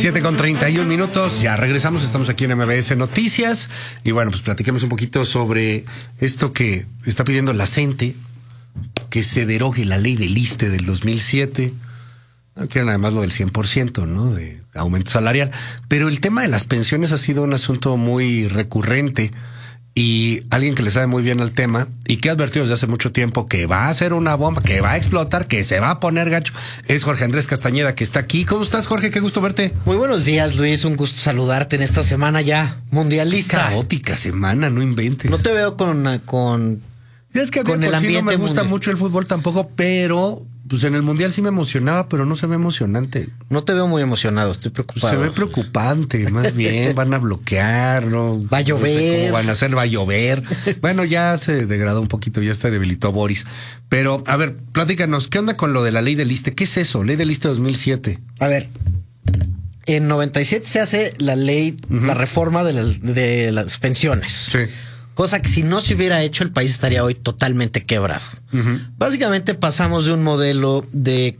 7:31, ya regresamos, estamos aquí en MBS Noticias y bueno, pues platiquemos un poquito sobre esto que está pidiendo la CENTE, que se derogue la ley del ISSSTE del 2007. Quieren además lo del 100%, ¿no? De aumento salarial. Pero el tema de las pensiones ha sido un asunto muy recurrente y alguien que le sabe muy bien al tema y que ha advertido desde hace mucho tiempo que va a ser una bomba, que va a explotar, que se va a poner gacho, es Jorge Andrés Castañeda, que está aquí. ¿Cómo estás, Jorge? Qué gusto verte. Muy buenos días, Luis. Un gusto saludarte en esta semana ya mundialista. Caótica semana, no inventes. No te veo con es que con el ambiente no me gusta mundial. mucho el fútbol tampoco, pero pues en el mundial sí me emocionaba, pero no se ve emocionante. No te veo muy emocionado, estoy preocupado. Se ve preocupante, más bien, van a bloquear, ¿no? Va a llover. No sé cómo van a hacer, va a llover. Bueno, ya se degradó un poquito, ya está debilitó Boris. Pero, a ver, platícanos, ¿qué onda con lo de la ley del ISSSTE? ¿Qué es eso? Ley del ISSSTE 2007. A ver, en 97 se hace la ley, la reforma de las pensiones. Sí. Cosa que si no se hubiera hecho, el país estaría hoy totalmente quebrado. Básicamente pasamos de un modelo de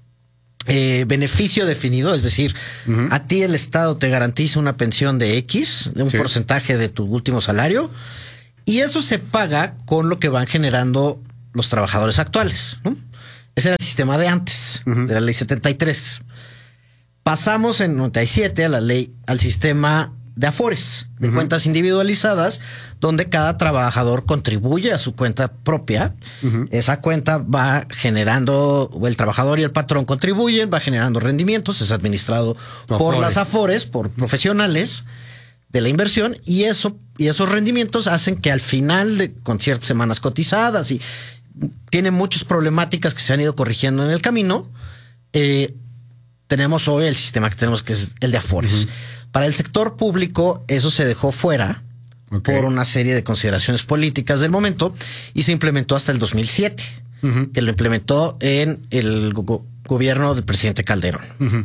beneficio definido, es decir, a ti el Estado te garantiza una pensión de X, de un porcentaje de tu último salario, y eso se paga con lo que van generando los trabajadores actuales, ¿no? Ese era el sistema de antes, de la ley 73. Pasamos en 97 a la ley, al sistema de Afores, de cuentas individualizadas, donde cada trabajador contribuye a su cuenta propia. Esa cuenta va generando, o el trabajador y el patrón contribuyen, va generando rendimientos, es administrado por las Afores, por profesionales de la inversión, y esos rendimientos hacen que al final, con ciertas semanas cotizadas, y tiene muchas problemáticas que se han ido corrigiendo en el camino, tenemos hoy el sistema que tenemos, que es el de Afores. Para el sector público, eso se dejó fuera por una serie de consideraciones políticas del momento y se implementó hasta el 2007, que lo implementó en el gobierno del presidente Calderón.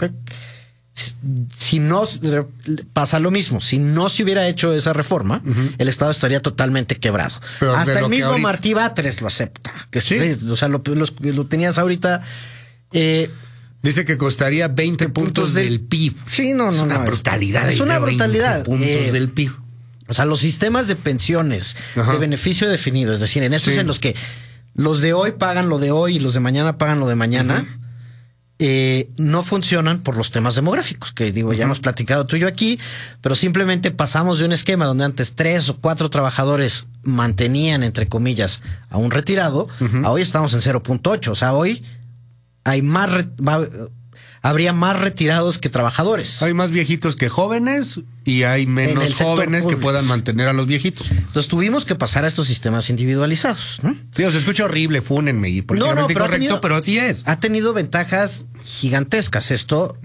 Si no pasa lo mismo, si no se hubiera hecho esa reforma, el Estado estaría totalmente quebrado. Pero hasta el mismo ahorita... Martí Batres lo acepta. Que ¿Sí? O sea, lo tenías ahorita. Dice que costaría 20 puntos del PIB. Sí, no. Es una brutalidad. Es una brutalidad. 20 puntos del PIB. O sea, los sistemas de pensiones de beneficio definido, es decir, en estos en los que los de hoy pagan lo de hoy y los de mañana pagan lo de mañana, no funcionan por los temas demográficos, que digo, ya hemos platicado tú y yo aquí, pero simplemente pasamos de un esquema donde antes 3 o 4 trabajadores mantenían, entre comillas, a un retirado, a hoy estamos en 0.8. O sea, hoy hay habría más retirados que trabajadores. Hay más viejitos que jóvenes y hay menos jóvenes que puedan mantener a los viejitos. Entonces tuvimos que pasar a estos sistemas individualizados, ¿no? Dios, se escucha horrible, fúnenme y políticamente incorrecto, pero así es. Ha tenido ventajas gigantescas esto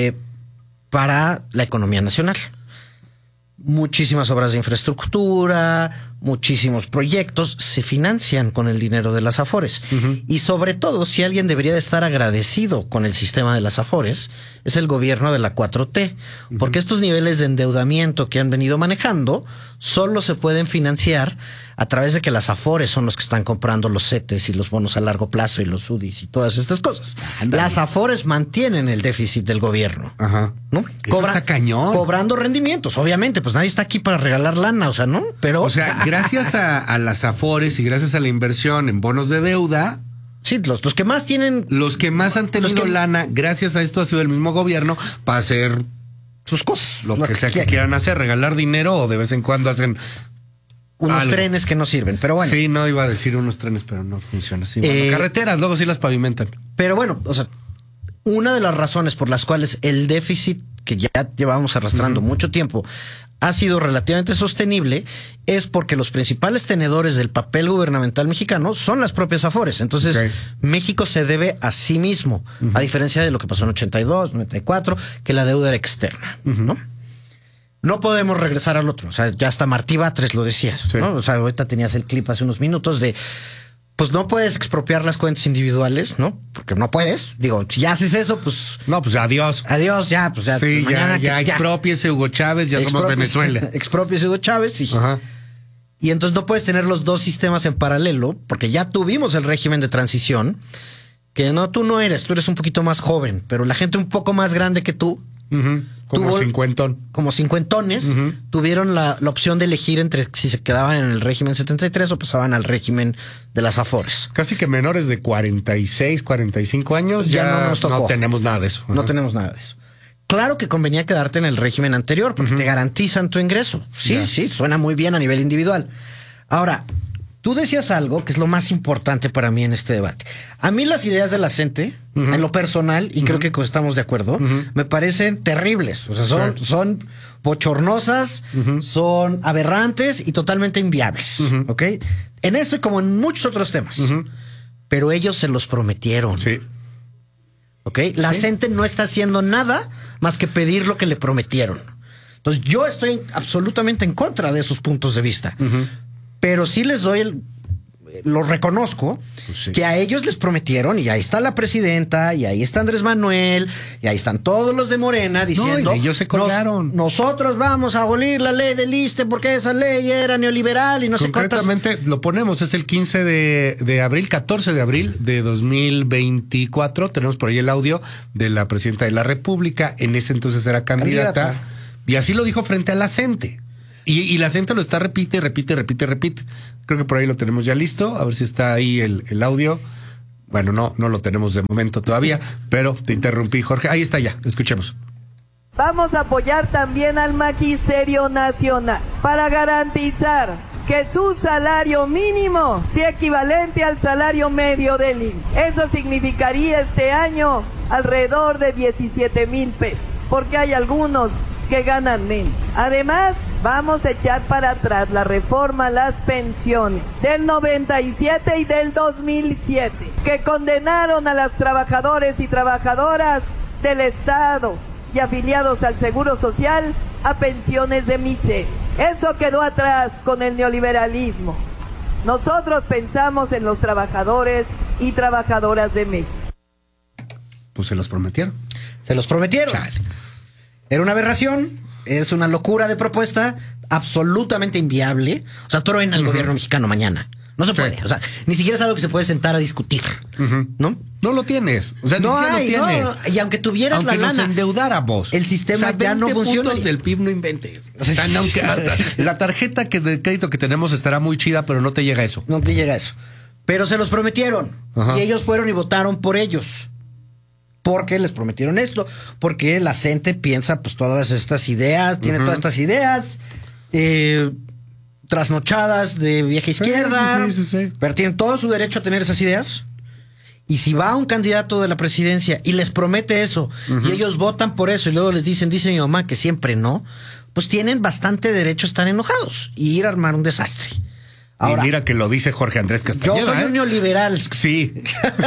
para la economía nacional. Muchísimas obras de infraestructura, muchísimos proyectos se financian con el dinero de las Afores. Y sobre todo, si alguien debería de estar agradecido con el sistema de las Afores, es el gobierno de la 4T. Porque estos niveles de endeudamiento que han venido manejando solo se pueden financiar a través de que las Afores son los que están comprando los CETES y los bonos a largo plazo y los UDIs y todas estas cosas. Las Afores mantienen el déficit del gobierno. ¿No? Eso está cañón. Cobrando rendimientos, obviamente, pues nadie está aquí para regalar lana, o sea, ¿no? Pero... O sea, gracias a las Afores y gracias a la inversión en bonos de deuda... Sí, los que más tienen... Los que más han tenido lana, gracias a esto ha sido el mismo gobierno para hacer sus cosas. Lo que sea que quieran hacer, regalar dinero o de vez en cuando hacen... Unos trenes que no sirven, pero bueno. Sí, no iba a decir unos trenes, pero no funciona así. Bueno, carreteras, luego sí las pavimentan. Pero bueno, o sea, una de las razones por las cuales el déficit que ya llevamos arrastrando mucho tiempo ha sido relativamente sostenible es porque los principales tenedores del papel gubernamental mexicano son las propias Afores. Entonces, México se debe a sí mismo, a diferencia de lo que pasó en 82, 94, que la deuda era externa, ¿no? No podemos regresar al otro. O sea, ya hasta Martí Batres lo decías, ¿no? O sea, ahorita tenías el clip hace unos minutos de... Pues no puedes expropiar las cuentas individuales, ¿no? Porque no puedes. Digo, si ya haces eso, pues... No, pues adiós. Adiós, ya, pues ya. Sí, mañana ya expropiese Hugo Chávez, ya somos Venezuela. Expropiese Hugo Chávez y entonces no puedes tener los dos sistemas en paralelo, porque ya tuvimos el régimen de transición, que no, tú eres un poquito más joven, pero la gente un poco más grande que tú Como cincuentón. Como cincuentones, tuvieron la opción de elegir entre si se quedaban en el régimen 73 o pasaban al régimen de las Afores. Casi que menores de 46, 45 años ya no nos tocó. No tenemos nada de eso. No tenemos nada de eso. Claro que convenía quedarte en el régimen anterior porque te garantizan tu ingreso. Sí, sí, suena muy bien a nivel individual. Ahora, tú decías algo que es lo más importante para mí en este debate. A mí las ideas de la gente, en lo personal, y creo que estamos de acuerdo, me parecen terribles. O sea, son bochornosas, son aberrantes y totalmente inviables. ¿Ok? En esto y como en muchos otros temas. Pero ellos se los prometieron. Sí. ¿Ok? La gente no está haciendo nada más que pedir lo que le prometieron. Entonces, yo estoy absolutamente en contra de esos puntos de vista. Pero sí les doy lo reconozco, que a ellos les prometieron, y ahí está la presidenta, y ahí está Andrés Manuel, y ahí están todos los de Morena diciendo, ellos se colgaron. Nosotros vamos a abolir la ley del ISSSTE porque esa ley era neoliberal y no sé cuántas. Concretamente lo ponemos, es el 15 de abril, 14 de abril de 2024. Tenemos por ahí el audio de la presidenta de la República, en ese entonces era candidata. Y así lo dijo frente a la gente. Y la gente lo está repite. Creo que por ahí lo tenemos ya listo. A ver si está ahí el audio. Bueno, no lo tenemos de momento todavía, pero te interrumpí, Jorge. Ahí está ya, escuchemos. Vamos a apoyar también al Magisterio Nacional para garantizar que su salario mínimo sea equivalente al salario medio del IMSS. Eso significaría este año alrededor de 17,000 pesos, porque hay algunos que ganan menos. Además, vamos a echar para atrás la reforma a las pensiones del 97 y del 2007, que condenaron a los trabajadores y trabajadoras del Estado y afiliados al Seguro Social a pensiones de miseria. Eso quedó atrás con el neoliberalismo. Nosotros pensamos en los trabajadores y trabajadoras de México. Pues se los prometieron. Chale. Era una aberración, es una locura de propuesta, absolutamente inviable. O sea, truena el gobierno mexicano mañana. No se puede. O sea, ni siquiera es algo que se puede sentar a discutir. ¿No? No lo tienes. O sea, no ni siquiera hay, lo tienes. No. Y aunque tuvieras la lana, nos endeudáramos, el sistema ya no funciona. Puntos del PIB no inventes. O sea, la tarjeta de crédito que tenemos estará muy chida, pero no te llega eso. No te llega eso. Pero se los prometieron. Y ellos fueron y votaron por ellos. Porque les prometieron esto, porque la gente piensa pues todas estas ideas, tiene todas estas ideas trasnochadas de vieja izquierda, sí. Pero tienen todo su derecho a tener esas ideas. Y si va un candidato de la presidencia y les promete eso, y ellos votan por eso, y luego les dice mi mamá que siempre no, pues tienen bastante derecho a estar enojados y ir a armar un desastre. Ahora, y mira que lo dice Jorge Andrés Castañeda. Yo soy un neoliberal. Sí.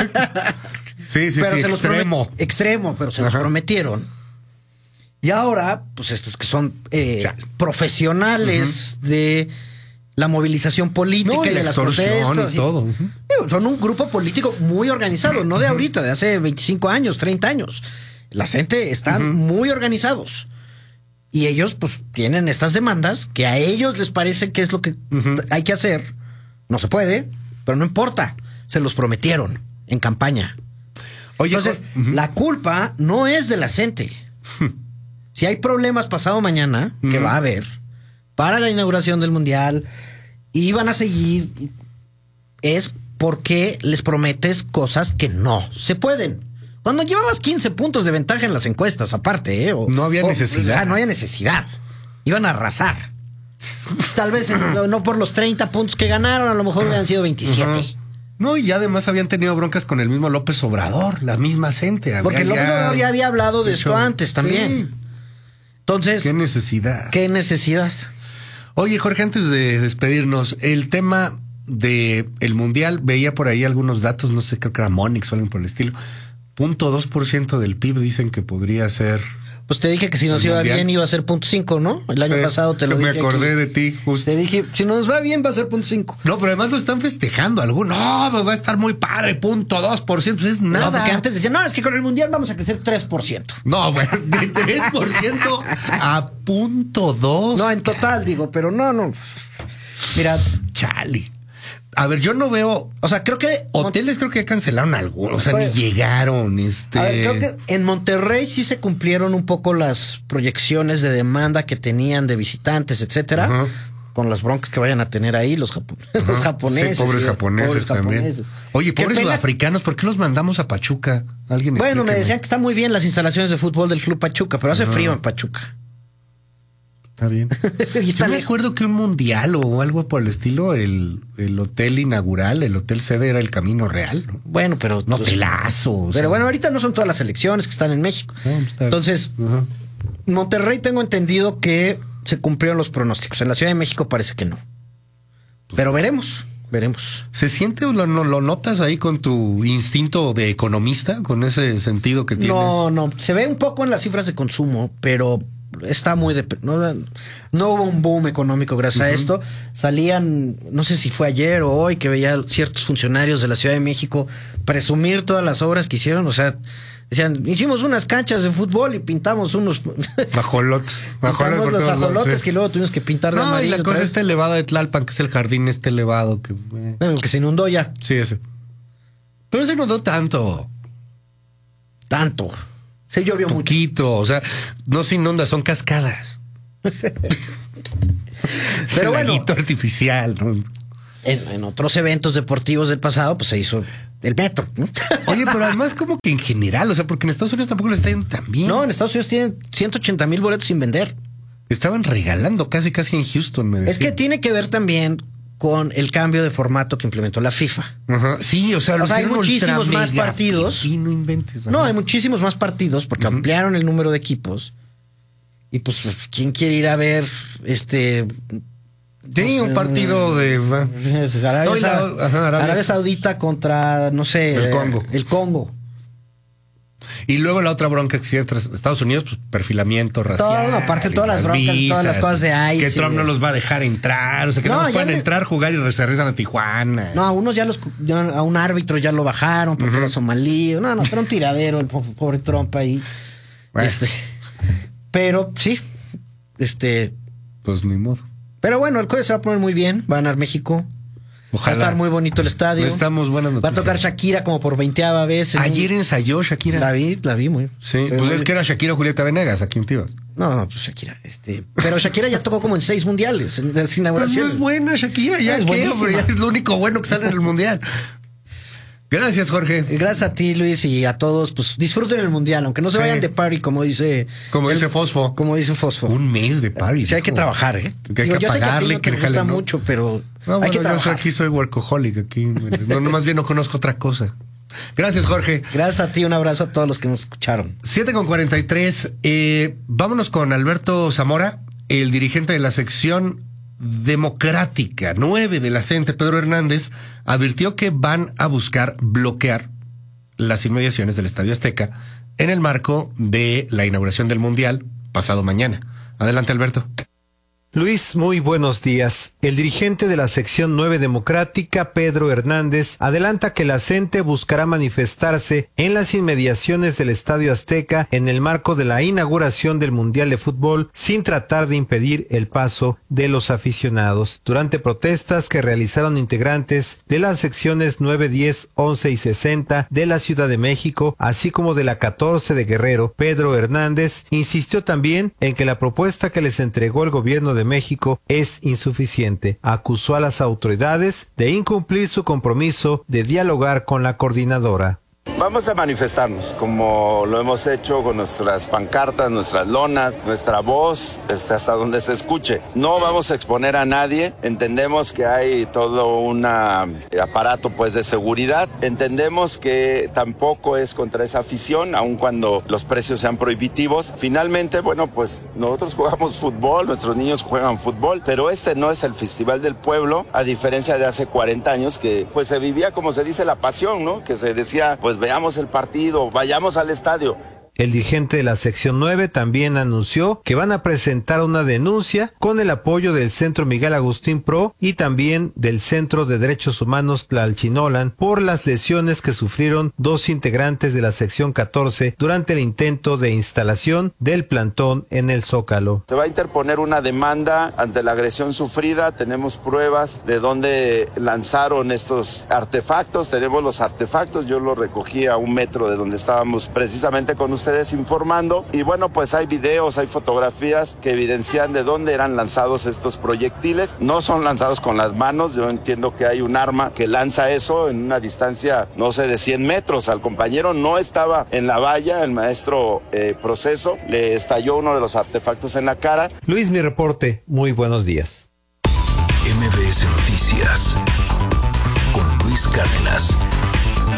Sí, extremo, pero se los prometieron. Y ahora, pues estos que son profesionales de la movilización política y de las protestas. Y todo. Son un grupo político muy organizado, no de ahorita, de hace 25 años, 30 años. La gente están muy organizados. Y ellos, pues, tienen estas demandas que a ellos les parece que es lo que hay que hacer. No se puede, pero no importa. Se los prometieron en campaña. Oye, entonces, la culpa no es de la gente. Si hay problemas pasado mañana, que va a haber, para la inauguración del Mundial, y van a seguir, es porque les prometes cosas que no se pueden. Cuando llevabas 15 puntos de ventaja en las encuestas, aparte, no había necesidad. No había necesidad. Iban a arrasar. Tal vez no por los 30 puntos que ganaron, a lo mejor hubieran sido 27. No, y además habían tenido broncas con el mismo López Obrador, la misma gente. Porque López Obrador ya había hablado de esto antes también. Sí. Entonces, ¿qué necesidad? Oye, Jorge, antes de despedirnos, el tema de el Mundial, veía por ahí algunos datos, no sé, creo que era Monix o algo por el estilo. 0.2% del PIB dicen que podría ser. Pues te dije que si nos iba bien iba a ser 0.5, ¿no? El año pasado te lo dije. Me acordé de ti, justo. Te dije, si nos va bien va a ser 0.5. No, pero además lo están festejando algunos. No, va a estar muy padre, 0.2%, pues es nada. No, porque antes decían, no, es que con el Mundial vamos a crecer 3%. No, bueno, de 3% a 0.2. No, en total digo, pero no. Mira, chale. A ver, yo no veo. O sea, creo que hoteles creo que ya cancelaron algunos, o sea, ni llegaron. A ver, creo que en Monterrey sí se cumplieron un poco las proyecciones de demanda que tenían de visitantes, etcétera, con las broncas que vayan a tener ahí los japoneses. Sí, pobres japoneses también. Oye, pobres sudafricanos, ¿por qué los mandamos a Pachuca? Bueno, me decían que están muy bien las instalaciones de fútbol del Club Pachuca, pero hace frío en Pachuca. Está bien. Yo me acuerdo que un mundial o algo por el estilo, el hotel inaugural, el hotel sede era el Camino Real, ¿no? Bueno, pero... No, hotelazo. Pero bueno, ahorita no son todas las elecciones que están en México. Entonces, Monterrey tengo entendido que se cumplieron los pronósticos. En la Ciudad de México parece que no. Pero veremos. ¿Se siente o lo notas ahí con tu instinto de economista, con ese sentido que tienes? No. Se ve un poco en las cifras de consumo, pero... está muy no hubo un boom económico gracias a esto. Salían, no sé si fue ayer o hoy, que veía ciertos funcionarios de la Ciudad de México presumir todas las obras que hicieron. O sea, decían, hicimos unas canchas de fútbol y pintamos unos ajolotes. Pintamos los ajolotes que luego tuvimos que pintar de amarillo. Y la cosa este elevado de Tlalpan, que es el jardín elevado que el que se inundó ya. Sí, ese. Pero se inundó tanto. Se llovió poquito, mucho. O sea, no se inunda, son cascadas. Pero bueno, laguito artificial, ¿no? En otros eventos deportivos del pasado, pues se hizo el metro, ¿no? Oye, pero además como que en general, o sea, porque en Estados Unidos tampoco lo está yendo tan bien. No, en Estados Unidos tienen 180,000 boletos sin vender. Estaban regalando casi en Houston, me decían. Es que tiene que ver también con el cambio de formato que implementó la FIFA. Sí, o sea hay muchísimos más partidos. Sí, no inventes. No, hay muchísimos más partidos porque ampliaron el número de equipos. Y pues, ¿quién quiere ir a ver Sí, un partido de Arabia Saudita contra, no sé, el Congo. Y luego la otra bronca que existe entre Estados Unidos, pues perfilamiento racial. Todo, aparte todas las broncas, visas, todas las cosas de ahí. Que Trump no los va a dejar entrar, o sea, que no los pueden entrar, jugar y se regresan a Tijuana. No, a unos a un árbitro ya lo bajaron porque era somalí. No, era un tiradero el pobre Trump ahí. Bueno. Pero sí, pues ni modo. Pero bueno, el jueves se va a poner muy bien, va a ganar México. Ojalá. Va a estar muy bonito el estadio. Estamos buenas noticias. Va a tocar Shakira como por 20ª vez. Ayer ensayó Shakira. La vi muy. Sí, pues es que era Shakira o Julieta Venegas, ¿a quién te ibas? No, pues Shakira. Pero Shakira ya tocó como en 6 mundiales en las inauguraciones. Pues no es buena Shakira, ya es buenísima. Ya es lo único bueno que sale en el mundial. Gracias, Jorge. Gracias a ti, Luis, y a todos. Pues disfruten el mundial, aunque no se vayan de party, como dice Fosfo. Como dice Fosfo. Un mes de party. Sí, hay que trabajar, ¿eh? Que hay que pagarle, que le gusta mucho, pero hay que trabajar. Yo aquí soy workaholic, aquí. No, más bien no conozco otra cosa. Gracias, Jorge. Gracias a ti, un abrazo a todos los que nos escucharon. 7:43. Vámonos con Alberto Zamora, el dirigente de la sección Democrática 9 de la CENTE. Pedro Hernández advirtió que van a buscar bloquear las inmediaciones del Estadio Azteca en el marco de la inauguración del Mundial pasado mañana. Adelante, Alberto. Luis, muy buenos días. El dirigente de la sección 9 democrática, Pedro Hernández, adelanta que la CENTE buscará manifestarse en las inmediaciones del Estadio Azteca en el marco de la inauguración del Mundial de Fútbol, sin tratar de impedir el paso de los aficionados. Durante protestas que realizaron integrantes de las secciones 9, 10, 11 y 60 de la Ciudad de México, así como de la 14 de Guerrero, Pedro Hernández insistió también en que la propuesta que les entregó el gobierno de México es insuficiente. Acusó a las autoridades de incumplir su compromiso de dialogar con la coordinadora. Vamos a manifestarnos como lo hemos hecho con nuestras pancartas, nuestras lonas, nuestra voz, hasta donde se escuche. No vamos a exponer a nadie. Entendemos que hay todo un aparato pues de seguridad. Entendemos que tampoco es contra esa afición, aun cuando los precios sean prohibitivos. Finalmente, bueno, pues nosotros jugamos fútbol, nuestros niños juegan fútbol, pero este no es el Festival del Pueblo, a diferencia de hace 40 años que pues se vivía, como se dice, la pasión, ¿no? Que se decía, pues veamos el partido, vayamos al estadio. El dirigente de la sección 9 también anunció que van a presentar una denuncia con el apoyo del Centro Miguel Agustín Pro y también del Centro de Derechos Humanos Tlalchinolan por las lesiones que sufrieron 2 integrantes de la sección 14 durante el intento de instalación del plantón en el Zócalo. Se va a interponer una demanda ante la agresión sufrida. Tenemos pruebas de dónde lanzaron estos artefactos. Tenemos los artefactos. Yo los recogí a 1 metro de donde estábamos precisamente con ustedes informando. Y bueno, pues hay videos, hay fotografías que evidencian de dónde eran lanzados estos proyectiles. No son lanzados con las manos. Yo entiendo que hay un arma que lanza eso en una distancia, no sé, de 100 metros. Al compañero no estaba en la valla, el maestro Proceso, le estalló uno de los artefactos en la cara. Luis, mi reporte. Muy buenos días. MBS Noticias con Luis Cárdenas.